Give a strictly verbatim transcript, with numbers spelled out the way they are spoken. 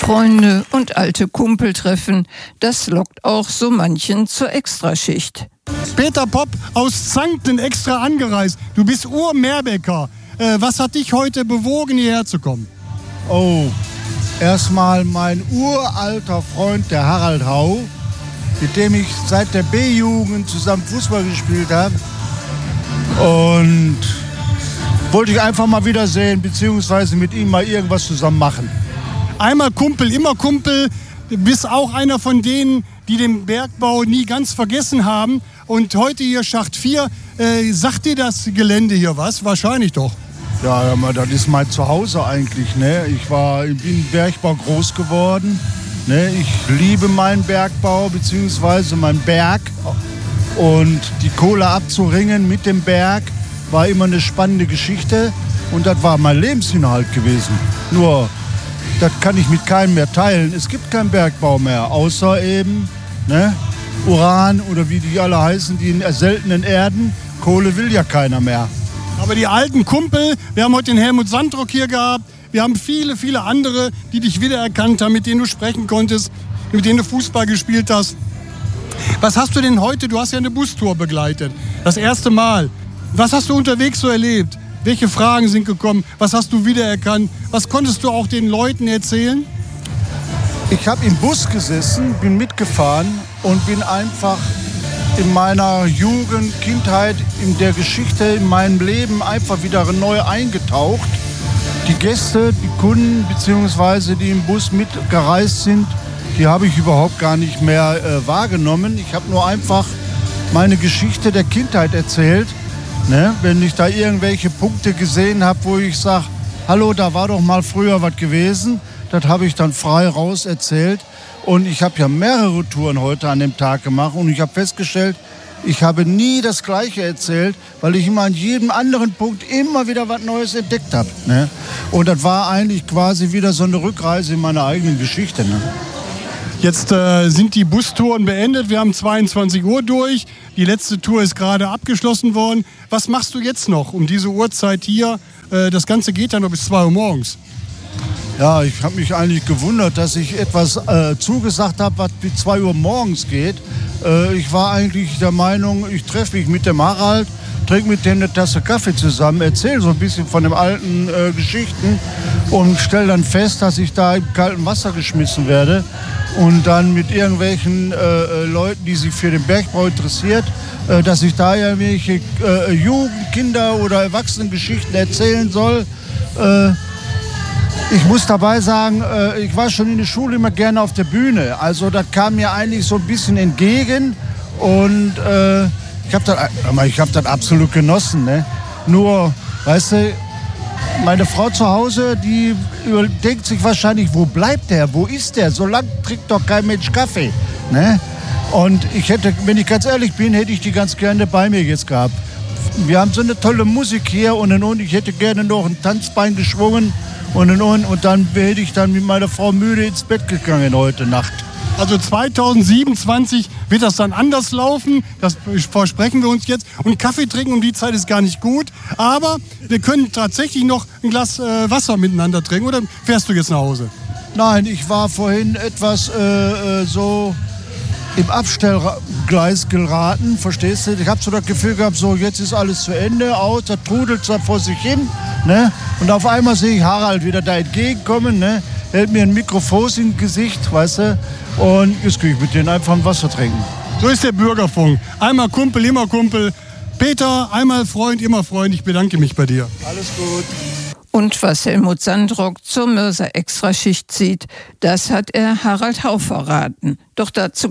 Freunde und alte Kumpel treffen, das lockt auch so manchen zur Extraschicht. Peter Popp aus Zankten extra angereist. Du bist Ur-Meerbecker. Äh, was hat dich heute bewogen, hierher zu kommen? Oh, erstmal mein uralter Freund, der Harald Hau, mit dem ich seit der B-Jugend zusammen Fußball gespielt habe. Und wollte ich einfach mal wiedersehen, beziehungsweise mit ihm mal irgendwas zusammen machen. Einmal Kumpel, immer Kumpel. Du bist auch einer von denen, die den Bergbau nie ganz vergessen haben. Und heute hier Schacht vier. Äh, sagt dir das Gelände hier was? Wahrscheinlich doch. Ja, das ist mein Zuhause eigentlich. Ne? Ich war im Bergbau groß geworden. Ne? Ich liebe meinen Bergbau bzw. meinen Berg. Und die Kohle abzuringen mit dem Berg war immer eine spannende Geschichte. Und das war mein Lebensinhalt gewesen. Nur, das kann ich mit keinem mehr teilen. Es gibt keinen Bergbau mehr, außer eben ne, Uran oder wie die alle heißen, die in seltenen Erden. Kohle will ja keiner mehr. Aber die alten Kumpel, wir haben heute den Helmut Sandrock hier gehabt, wir haben viele, viele andere, die dich wiedererkannt haben, mit denen du sprechen konntest, mit denen du Fußball gespielt hast. Was hast du denn heute, du hast ja eine Bustour begleitet, das erste Mal. Was hast du unterwegs so erlebt? Welche Fragen sind gekommen? Was hast du wiedererkannt? Was konntest du auch den Leuten erzählen? Ich habe im Bus gesessen, bin mitgefahren und bin einfach in meiner Jugend, Kindheit, in der Geschichte, in meinem Leben einfach wieder neu eingetaucht. Die Gäste, die Kunden beziehungsweise die im Bus mitgereist sind, die habe ich überhaupt gar nicht mehr äh, wahrgenommen. Ich habe nur einfach meine Geschichte der Kindheit erzählt. Ne? Wenn ich da irgendwelche Punkte gesehen habe, wo ich sage, hallo, da war doch mal früher was gewesen, das habe ich dann frei raus erzählt. Und ich habe ja mehrere Touren heute an dem Tag gemacht und ich habe festgestellt, ich habe nie das Gleiche erzählt, weil ich immer an jedem anderen Punkt immer wieder was Neues entdeckt habe. Ne? Und das war eigentlich quasi wieder so eine Rückreise in meine eigene Geschichte. Ne? Jetzt äh, sind die Bustouren beendet, wir haben zweiundzwanzig Uhr durch, die letzte Tour ist gerade abgeschlossen worden. Was machst du jetzt noch um diese Uhrzeit hier? Äh, das Ganze geht ja noch bis zwei Uhr morgens. Ja, ich habe mich eigentlich gewundert, dass ich etwas äh, zugesagt habe, was bis zwei Uhr morgens geht. Äh, ich war eigentlich der Meinung, ich treffe mich mit dem Harald, trinke mit dem eine Tasse Kaffee zusammen, erzähle so ein bisschen von den alten äh, Geschichten und stelle dann fest, dass ich da im kalten Wasser geschmissen werde und dann mit irgendwelchen äh, Leuten, die sich für den Bergbau interessiert, äh, dass ich da irgendwelche äh, Jugend-, Kinder- oder Erwachsenengeschichten erzählen soll. Äh, Ich muss dabei sagen, ich war schon in der Schule immer gerne auf der Bühne. Also das kam mir eigentlich so ein bisschen entgegen. Und äh, ich habe das, ich hab das absolut genossen. Ne? Nur, weißt du, meine Frau zu Hause, die denkt sich wahrscheinlich, wo bleibt der, wo ist der? So lange trinkt doch kein Mensch Kaffee. Ne? Und ich hätte, wenn ich ganz ehrlich bin, hätte ich die ganz gerne bei mir jetzt gehabt. Wir haben so eine tolle Musik hier und, und ich hätte gerne noch ein Tanzbein geschwungen. Und, und, und dann wäre ich dann mit meiner Frau müde ins Bett gegangen heute Nacht. Also zweitausendsiebenundzwanzig wird das dann anders laufen, das versprechen wir uns jetzt. Und Kaffee trinken um die Zeit ist gar nicht gut, aber wir können tatsächlich noch ein Glas äh, Wasser miteinander trinken. Oder fährst du jetzt nach Hause? Nein, ich war vorhin etwas äh, so im Abstellgleis geraten, verstehst du? Ich habe so das Gefühl gehabt, so jetzt ist alles zu Ende, aus, da trudelt es vor sich hin. Ne? Und auf einmal sehe ich Harald wieder da entgegenkommen, ne? Hält mir ein Mikrofon ins Gesicht, weißt du, und jetzt kann ich mit denen einfach ein Wasser trinken. So ist der Bürgerfunk. Einmal Kumpel, immer Kumpel. Peter, einmal Freund, immer Freund. Ich bedanke mich bei dir. Alles gut. Und was Helmut Sandrock zur Mörser Extraschicht zieht, das hat er Harald Hau verraten. Doch dazu